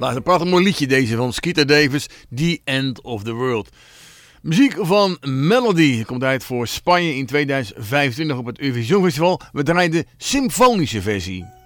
Laat een prachtig mooi liedje deze van Skeeter Davis, The End of the World. Muziek van Melody komt uit voor Spanje in 2025 op het Eurovision Festival. We draaien de symfonische versie.